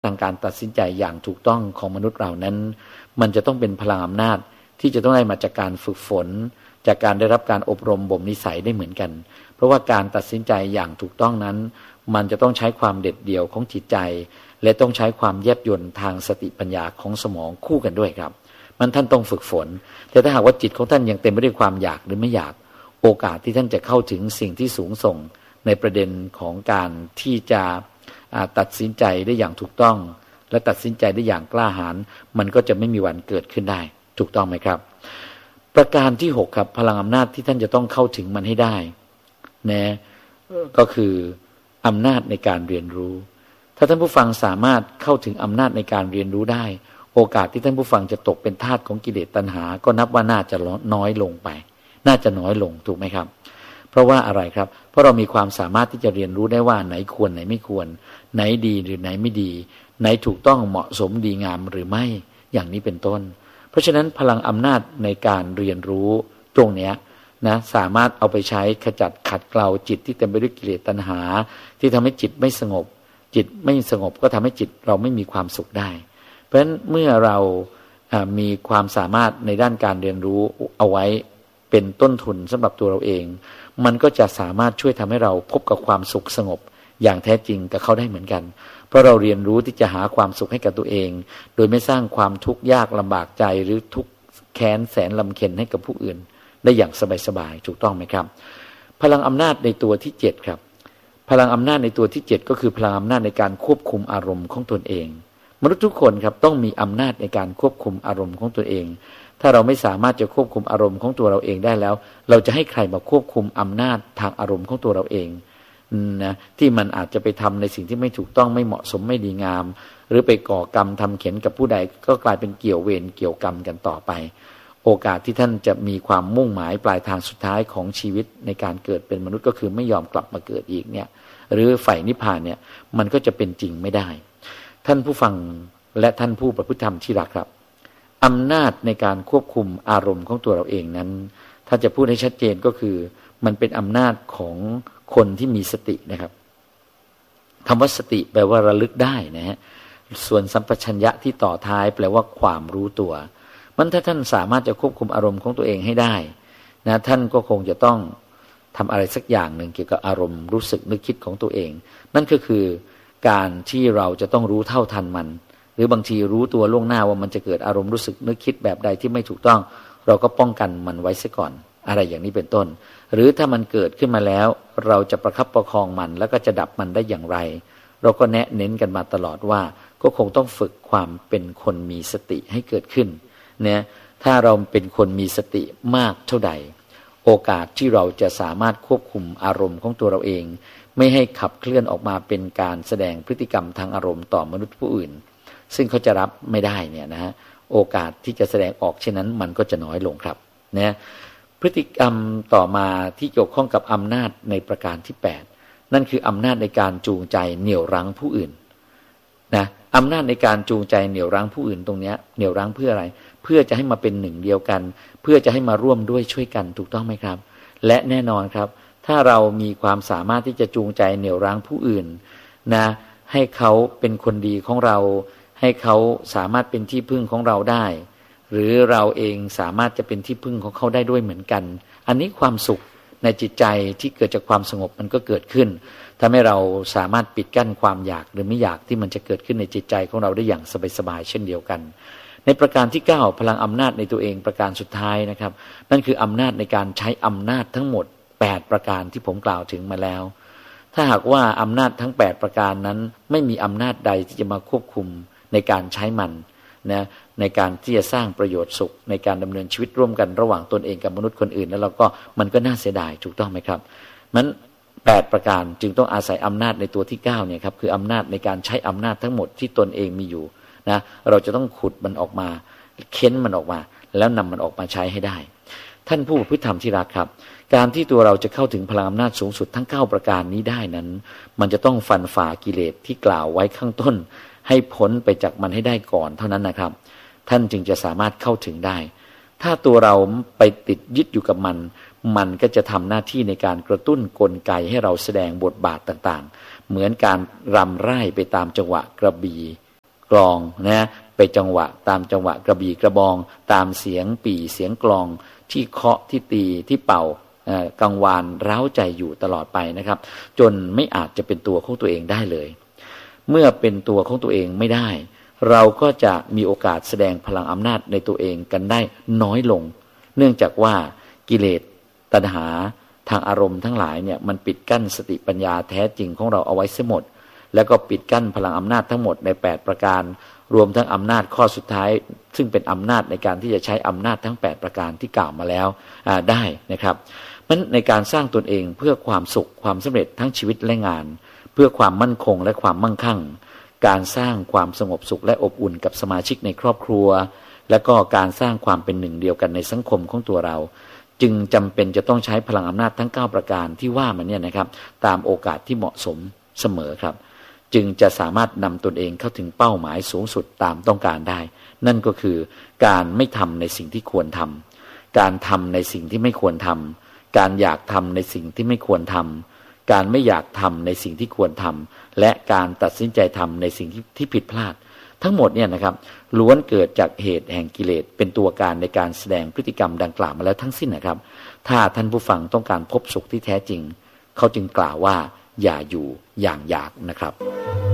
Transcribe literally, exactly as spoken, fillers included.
ทางการตัดสินใจอย่างถูกต้องของมนุษย์เรานั้นมันจะต้องเป็นพลังอำนาจที่จะต้องได้มาจากการฝึกฝนจากการได้รับการอบรมบ่มนิสัยได้เหมือนกันเพราะว่าการตัดสินใจอย่างถูกต้องนั้นมันจะต้องใช้ความเด็ดเดี่ยวของจิตใจและต้องใช้ความแยบยลทางสติปัญญาของสมองคู่กันด้วยครับมันท่านต้องฝึกฝนแต่ถ้าหากว่าจิตของท่านยังเต็มไปด้วยความอยากหรือไม่อยากโอกาสที่ท่านจะเข้าถึงสิ่งที่สูงส่งในประเด็นของการที่จะตัดสินใจได้อย่างถูกต้องและตัดสินใจได้อย่างกล้าหาญมันก็จะไม่มีวันเกิดขึ้นได้ถูกต้องไหมครับประการที่หกครับพลังอำนาจที่ท่านจะต้องเข้าถึงมันให้ได้นะก็คืออำนาจในการเรียนรู้ถ้าท่านผู้ฟังสามารถเข้าถึงอำนาจในการเรียนรู้ได้โอกาสที่ท่านผู้ฟังจะตกเป็นทาสของกิเลสตัณหาก็นับว่าน่าจะน้อยลงไปน่าจะน้อยลงถูกไหมครับเพราะว่าอะไรครับเพราะเรามีความสามารถที่จะเรียนรู้ได้ว่าไหนควรไหนไม่ควรไหนดีหรือไหนไม่ดีไหนถูกต้องเหมาะสมดีงามหรือไม่อย่างนี้เป็นต้นเพราะฉะนั้นพลังอำนาจในการเรียนรู้ตรงเนี้ยนะสามารถเอาไปใช้ขจัดขัดเกลาจิตที่เต็มไปด้วยกิเลสตัณหาที่ทำให้จิตไม่สงบจิตไม่สงบก็ทำให้จิตเราไม่มีความสุขได้เพราะฉะนั้นเมื่อเรามีความสามารถในด้านการเรียนรู้เอาไว้เป็นต้นทุนสำหรับตัวเราเองมันก็จะสามารถช่วยทำให้เราพบกับความสุขสงบอย่างแท้จริงกับเขาได้เหมือนกันเพราะเราเรียนรู้ที่จะหาความสุขให้กับตัวเองโดยไม่สร้างความทุกข์ยากลำบากใจหรือทุกข์แค้นแสนลำเค็ญให้กับผู้อื่นได้อย่างสบายๆถูกต้องไหมครับพลังอำนาจในตัวที่เจ็ดครับพลังอำนาจในตัวที่เจ็ดก็คือพลังอำนาจในการควบคุมอารมณ์ของตนเองมนุษย์ทุกคนครับต้องมีอำนาจในการควบคุมอารมณ์ของตนเองถ้าเราไม่สามารถจะควบคุมอารมณ์ของตัวเราเองได้แล้วเราจะให้ใครมาควบคุมอำนาจทางอารมณ์ของตัวเราเองนะที่มันอาจจะไปทำในสิ่งที่ไม่ถูกต้องไม่เหมาะสมไม่ดีงามหรือไปก่อกรรมทำเข็ญกับผู้ใดก็กลายเป็นเกี่ยวเวรเกี่ยวกรรมกันต่อไปโอกาสที่ท่านจะมีความมุ่งหมายปลายทางสุดท้ายของชีวิตในการเกิดเป็นมนุษย์ก็คือไม่ยอมกลับมาเกิดอีกเนี่ยหรือฝ่ายนิพพานเนี่ยมันก็จะเป็นจริงไม่ได้ท่านผู้ฟังและท่านผู้ประพฤติธรรมที่รักครับอำนาจในการควบคุมอารมณ์ของตัวเราเองนั้นถ้าจะพูดให้ชัดเจนก็คือมันเป็นอำนาจของคนที่มีสตินะครับคำว่าสติแปลว่าระลึกได้นะฮะส่วนสัมปชัญญะที่ต่อท้ายแปลว่าความรู้ตัวมันถ้าท่านสามารถจะควบคุมอารมณ์ของตัวเองให้ได้นะท่านก็คงจะต้องทำอะไรสักอย่างหนึ่งเกี่ยวกับอารมณ์รู้สึกนึกคิดของตัวเองนั่นก็คือการที่เราจะต้องรู้เท่าทันมันหรือบางทีรู้ตัวล่วงหน้าว่ามันจะเกิดอารมณ์รู้สึกนึกคิดแบบใดที่ไม่ถูกต้องเราก็ป้องกันมันไว้ซะก่อนอะไรอย่างนี้เป็นต้นหรือถ้ามันเกิดขึ้นมาแล้วเราจะประคับประคองมันแล้วก็จะดับมันได้อย่างไรเราก็แนะเน้นกันมาตลอดว่าก็คงต้องฝึกความเป็นคนมีสติให้เกิดขึ้นเนี่ยถ้าเราเป็นคนมีสติมากเท่าใดโอกาสที่เราจะสามารถควบคุมอารมณ์ของตัวเราเองไม่ให้ขับเคลื่อนออกมาเป็นการแสดงพฤติกรรมทางอารมณ์ต่อมนุษย์ผู้อื่นซึ่งเขาจะรับไม่ได้เนี่ยนะฮะโอกาสที่จะแสดงออกเช่นนั้นมันก็จะน้อยลงครับนะพฤติกรรมต่อมาที่เกี่ยวข้องกับอำนาจในประการที่แปดนั่นคืออำนาจในการจูงใจเหนี่ยวรั้งผู้อื่นนะอำนาจในการจูงใจเหนี่ยวรั้งผู้อื่นตรงนี้เหนี่ยวรั้งเพื่ออะไรเพื่อจะให้มาเป็นหนึ่งเดียวกันเพื่อจะให้มาร่วมด้วยช่วยกันถูกต้องไหมครับและแน่นอนครับถ้าเรามีความสามารถที่จะจูงใจเหนี่ยวรั้งผู้อื่นนะให้เขาเป็นคนดีของเราให้เขาสามารถเป็นที่พึ่งของเราได้หรือเราเองสามารถจะเป็นที่พึ่งของเขาได้ด้วยเหมือนกันอันนี้ความสุขในจิตใจที่เกิดจากความสงบมันก็เกิดขึ้นทำให้เราสามารถปิดกั้นความอยากหรือไม่อยากที่มันจะเกิดขึ้นในจิตใจของเราได้อย่างสบายๆเช่นเดียวกันในประการที่เก้าพลังอำนาจในตัวเองประการสุดท้ายนะครับนั่นคืออำนาจในการใช้อำนาจทั้งหมดแปดประการที่ผมกล่าวถึงมาแล้วถ้าหากว่าอำนาจทั้งแปดประการนั้นไม่มีอำนาจใดที่จะมาควบคุมในการใช้มันนะในการที่จะสร้างประโยชน์สุขในการดำเนินชีวิตร่วมกันระหว่างตนเองกับมนุษย์คนอื่นแล้วเราก็มันก็น่าเสียดายถูกต้องไหมครับมันแปดประการจึงต้องอาศัยอำนาจในตัวที่เก้าเนี่ยครับคืออำนาจในการใช้อำนาจทั้งหมดที่ตนเองมีอยู่นะเราจะต้องขุดมันออกมาเค้นมันออกมาแล้วนำมันออกมาใช้ให้ได้ท่านผู้ประพฤติธรรมที่รักครับการที่ตัวเราจะเข้าถึงพลังอำนาจสูงสุดทั้งเก้าประการนี้ได้นั้นมันจะต้องฟันฝ่ากิเลสที่กล่าวไว้ข้างต้นให้พ้นไปจากมันให้ได้ก่อนเท่านั้นนะครับท่านจึงจะสามารถเข้าถึงได้ถ้าตัวเราไปติดยึดอยู่กับมันมันก็จะทำหน้าที่ในการกระตุ้นกลไกให้เราแสดงบทบาทต่างๆเหมือนการรำไร่ไปตามจังหวะกระบี่กลองนะไปจังหวะตามจังหวะกระบี่กระบองตามเสียงปี่เสียงกลองที่เคาะที่ตีที่เป่ากังวานเร้าใจอยู่ตลอดไปนะครับจนไม่อาจจะเป็นตัวของตัวเองได้เลยเมื่อเป็นตัวของตัวเองไม่ได้เราก็จะมีโอกาสแสดงพลังอำนาจในตัวเองกันได้น้อยลงเนื่องจากว่ากิเลสตัณหาทางอารมณ์ทั้งหลายเนี่ยมันปิดกั้นสติปัญญาแท้จริงของเราเอาไว้เสียหมดแล้วก็ปิดกั้นพลังอำนาจทั้งหมดในแปดประการรวมทั้งอำนาจข้อสุดท้ายซึ่งเป็นอำนาจในการที่จะใช้อำนาจทั้งแปดประการที่กล่าวมาแล้วได้นะครับมันในการสร้างตนเองเพื่อความสุขความสำเร็จทั้งชีวิตและงานเพื่อความมั่นคงและความมั่งคั่งการสร้างความสงบสุขและอบอุ่นกับสมาชิกในครอบครัวและก็การสร้างความเป็นหนึ่งเดียวกันในสังคมของตัวเราจึงจำเป็นจะต้องใช้พลังอำนาจทั้งเก้าประการที่ว่ามันเนี่ยนะครับตามโอกาสที่เหมาะสมเสมอครับจึงจะสามารถนำตนเองเข้าถึงเป้าหมายสูงสุดตามต้องการได้นั่นก็คือการไม่ทำในสิ่งที่ควรทำการทำในสิ่งที่ไม่ควรทำการอยากทำในสิ่งที่ไม่ควรทำการไม่อยากทำในสิ่งที่ควรทำและการตัดสินใจทำในสิ่งที่ที่ผิดพลาดทั้งหมดเนี่ยนะครับล้วนเกิดจากเหตุแห่งกิเลสเป็นตัวการในการแสดงพฤติกรรมดังกล่าวมาแล้วทั้งสิ้นนะครับถ้าท่านผู้ฟังต้องการพบสุขที่แท้จริงเขาจึงกล่าวว่าอย่าอยู่อย่างอยากนะครับ